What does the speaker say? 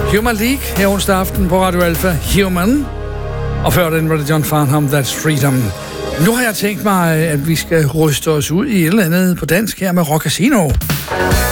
Human League her onsdag aften på Radio Alpha. Human. Og før den var det John Farnham, That's Freedom. Nu har jeg tænkt mig, at vi skal ryste os ud i et eller andet på dansk her med Rock Casino.